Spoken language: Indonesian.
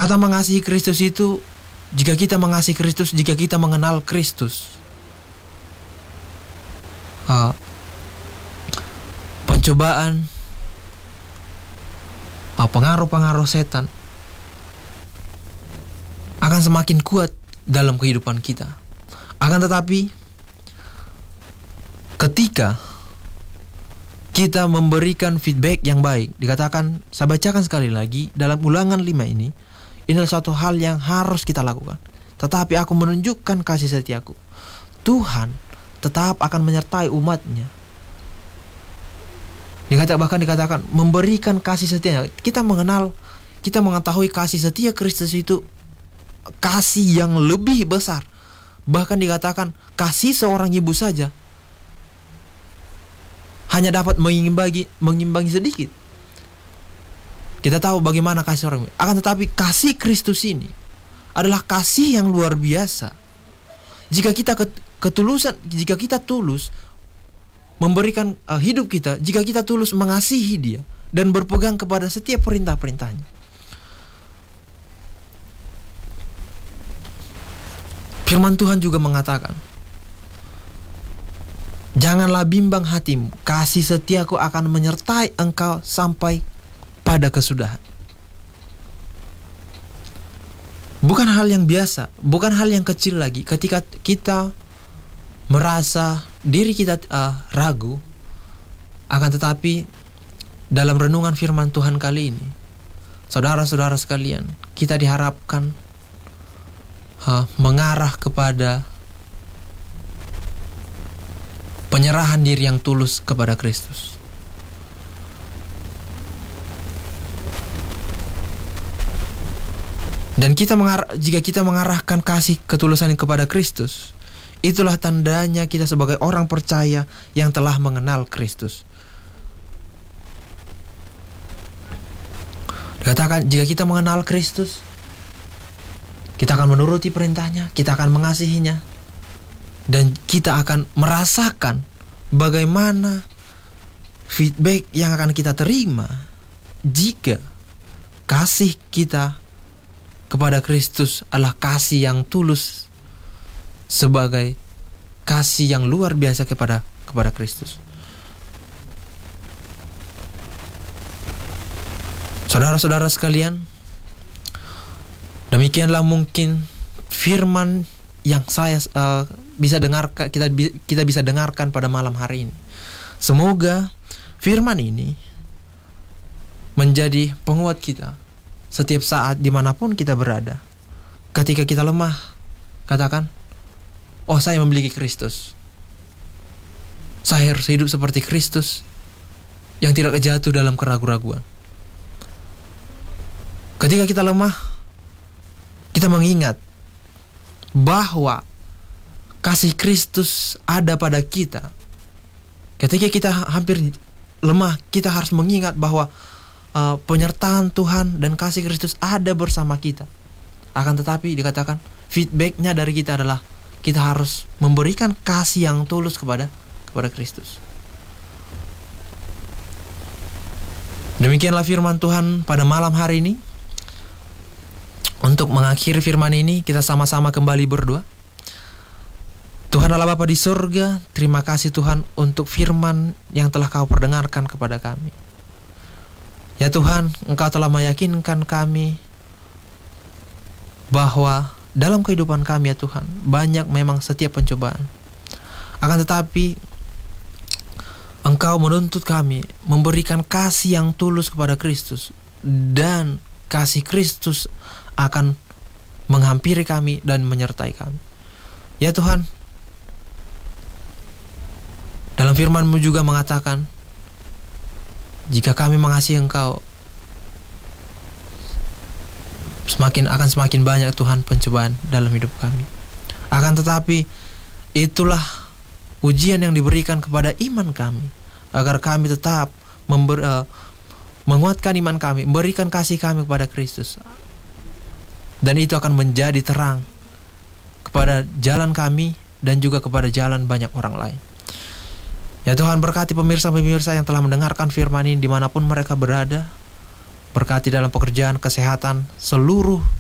Kata mengasihi Kristus itu, jika kita mengasihi Kristus, jika kita mengenal Kristus, pencobaan, pengaruh-pengaruh setan akan semakin kuat dalam kehidupan kita. Akan tetapi, ketika kita memberikan feedback yang baik, dikatakan, saya bacakan sekali lagi dalam Ulangan 5 ini adalah suatu hal yang harus kita lakukan. Tetapi aku menunjukkan kasih setiaku. Tuhan tetap akan menyertai umatnya. Bahkan dikatakan memberikan kasih setia. Kita mengetahui kasih setia Kristus itu kasih yang lebih besar. Bahkan dikatakan kasih seorang ibu saja hanya dapat mengimbangi sedikit. Kita tahu bagaimana kasih orang. Akan tetapi kasih Kristus ini adalah kasih yang luar biasa. Jika kita jika kita tulus memberikan hidup kita, jika kita tulus mengasihi Dia dan berpegang kepada setiap perintah-perintahnya. Firman Tuhan juga mengatakan, janganlah bimbang hatimu, kasih setiaku akan menyertai engkau sampai pada kesudahan. Bukan hal yang biasa, bukan hal yang kecil lagi ketika kita merasa diri kita ragu. Akan tetapi dalam renungan firman Tuhan kali ini, saudara-saudara sekalian, kita diharapkan mengarah kepada penyerahan diri yang tulus kepada Kristus. Dan jika kita mengarahkan kasih ketulusan kepada Kristus, itulah tandanya kita sebagai orang percaya yang telah mengenal Kristus. Dikatakan, jika kita mengenal Kristus, kita akan menuruti perintahnya, kita akan mengasihinya, dan kita akan merasakan bagaimana feedback yang akan kita terima jika kasih kita kepada Kristus adalah kasih yang tulus, sebagai kasih yang luar biasa kepada Kristus. Saudara-saudara sekalian, demikianlah mungkin firman yang saya bisa dengarkan, kita bisa dengarkan pada malam hari ini. Semoga firman ini menjadi penguat kita setiap saat dimanapun kita berada. Ketika kita lemah, katakan, oh, saya memiliki Kristus. Saya harus hidup seperti Kristus yang tidak jatuh dalam keraguan-raguan. Ketika kita lemah, kita mengingat bahwa kasih Kristus ada pada kita. Ketika kita hampir lemah, kita harus mengingat bahwa penyertaan Tuhan dan kasih Kristus ada bersama kita. Akan tetapi dikatakan feedbacknya dari kita adalah kita harus memberikan kasih yang tulus kepada Kristus. Demikianlah firman Tuhan pada malam hari ini. Untuk mengakhiri firman ini, kita sama-sama kembali berdoa. Tuhan Allah Bapa di surga, terima kasih Tuhan untuk firman yang telah Kau perdengarkan kepada kami. Ya Tuhan, Engkau telah meyakinkan kami bahwa dalam kehidupan kami ya Tuhan, banyak memang setiap pencobaan. Akan tetapi Engkau menuntut kami memberikan kasih yang tulus kepada Kristus, dan kasih Kristus akan menghampiri kami dan menyertai kami. Ya Tuhan, dalam firman-Mu juga mengatakan, jika kami mengasihi Engkau, semakin banyak Tuhan pencobaan dalam hidup kami. Akan tetapi itulah ujian yang diberikan kepada iman kami, agar kami tetap menguatkan iman kami, memberikan kasih kami kepada Kristus. Dan itu akan menjadi terang kepada jalan kami dan juga kepada jalan banyak orang lain. Ya Tuhan, berkati pemirsa-pemirsa yang telah mendengarkan firman ini dimanapun mereka berada. Berkati dalam pekerjaan, kesehatan, seluruh